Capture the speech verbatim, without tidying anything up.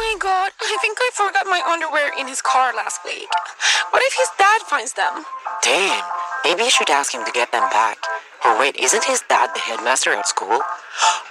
my god, I think I forgot my underwear in his car last week. What if his dad finds them? Damn, maybe you should ask him to get them back. Or wait, isn't his dad the headmaster at school?